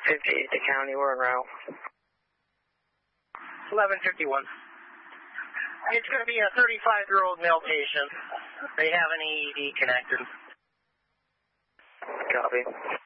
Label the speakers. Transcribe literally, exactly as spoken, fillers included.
Speaker 1: fifty-eight to county, we're en route.
Speaker 2: eleven fifty-one. It's going to be a thirty-five-year-old male patient. They have an E E D connected.
Speaker 1: Copy.